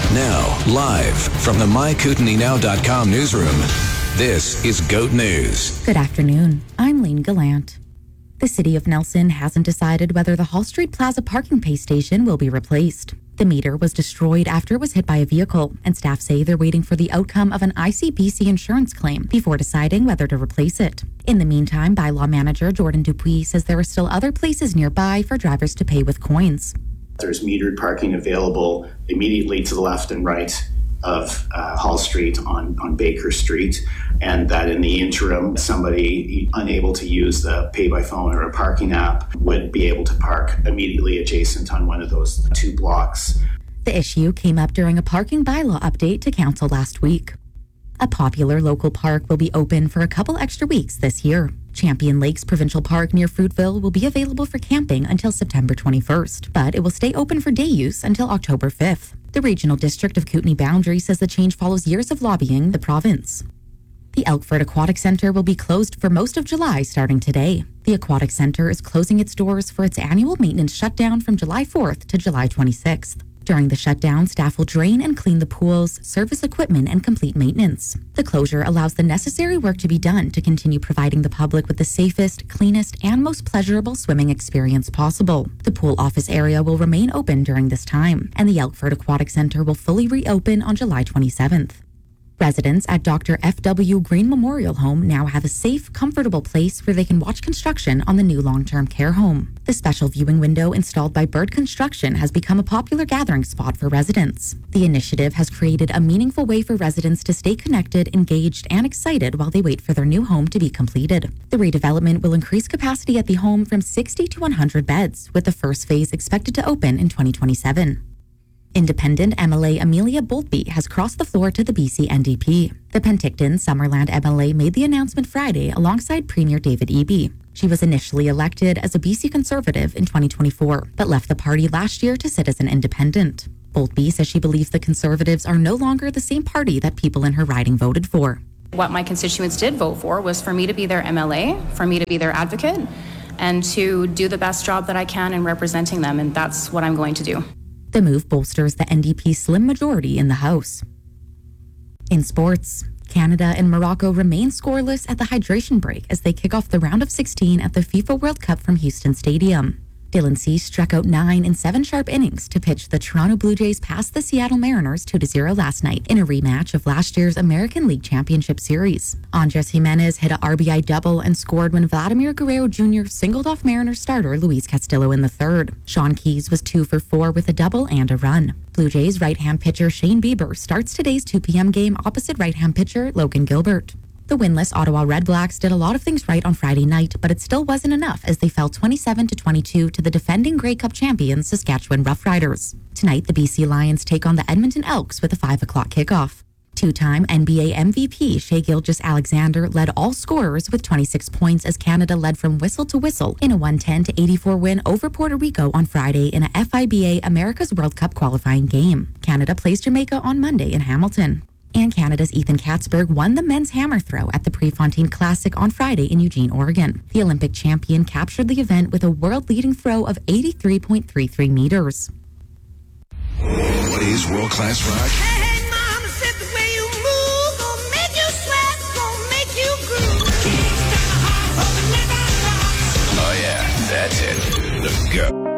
Now, live from the MyKootenaieNow.com newsroom, this is GOAT News. Good afternoon. I'm Lane Gallant. The city of Nelson hasn't decided whether the Hall Street Plaza parking pay station will be replaced. The meter was destroyed after it was hit by a vehicle, and staff say they're waiting for the outcome of an ICBC insurance claim before deciding whether to replace it. In the meantime, bylaw manager Jordan Dupuis says there are still other places nearby for drivers to pay with coins. There's metered parking available immediately to the left and right of Hall Street on Baker Street, and that in the interim, somebody unable to use the pay by phone or a parking app would be able to park immediately adjacent on one of those two blocks. The issue came up during a parking bylaw update to council last week. A popular local park will be open for a couple extra weeks this year. Champion Lakes Provincial Park near Fruitville will be available for camping until September 21st, but it will stay open for day use until October 5th. The Regional District of Kootenay Boundary says the change follows years of lobbying the province. The Elkford Aquatic Centre will be closed for most of July starting today. The Aquatic Centre is closing its doors for its annual maintenance shutdown from July 4th to July 26th. During the shutdown, staff will drain and clean the pools, service equipment, and complete maintenance. The closure allows the necessary work to be done to continue providing the public with the safest, cleanest, and most pleasurable swimming experience possible. The pool office area will remain open during this time, and the Elkford Aquatic Centre will fully reopen on July 27th. Residents at Dr. F.W. Green Memorial Home now have a safe, comfortable place where they can watch construction on the new long-term care home. The special viewing window installed by Bird Construction has become a popular gathering spot for residents. The initiative has created a meaningful way for residents to stay connected, engaged, and excited while they wait for their new home to be completed. The redevelopment will increase capacity at the home from 60 to 100 beds, with the first phase expected to open in 2027. Independent MLA Amelia Boltby has crossed the floor to the BC NDP. The Penticton Summerland MLA made the announcement Friday alongside Premier David Eby. She was initially elected as a BC Conservative in 2024, but left the party last year to sit as an independent. Boltby says she believes the Conservatives are no longer the same party that people in her riding voted for. What my constituents did vote for was for me to be their MLA, for me to be their advocate, and to do the best job that I can in representing them, and that's what I'm going to do. The move bolsters the NDP's slim majority in the House. In sports, Canada and Morocco remain scoreless at the hydration break as they kick off the round of 16 at the FIFA World Cup from Houston Stadium. Dylan Cease struck out 9 in 7 sharp innings to pitch the Toronto Blue Jays past the Seattle Mariners 2-0 last night in a rematch of last year's American League Championship Series. Andres Jimenez hit a RBI double and scored when Vladimir Guerrero Jr. singled off Mariners starter Luis Castillo in the third. Sean Keyes was 2 for 4 with a double and a run. Blue Jays right-hand pitcher Shane Bieber starts today's 2 p.m. game opposite right-hand pitcher Logan Gilbert. The winless Ottawa Redblacks did a lot of things right on Friday night, but it still wasn't enough as they fell 27-22 to the defending Grey Cup champions Saskatchewan Roughriders. Tonight, the BC Lions take on the Edmonton Elks with a 5 o'clock kickoff. Two-time NBA MVP Shai Gilgeous-Alexander led all scorers with 26 points as Canada led from whistle to whistle in a 110-84 win over Puerto Rico on Friday in a FIBA America's World Cup qualifying game. Canada plays Jamaica on Monday in Hamilton. And Canada's Ethan Katzberg won the men's hammer throw at the Prefontaine Classic on Friday in Eugene, Oregon. The Olympic champion captured the event with a world-leading throw of 83.33 meters. What is world-class rock? Hey, mama said the way you move gon' make you sweat, gon' make you groove. Oh yeah, that's it. The GOAT.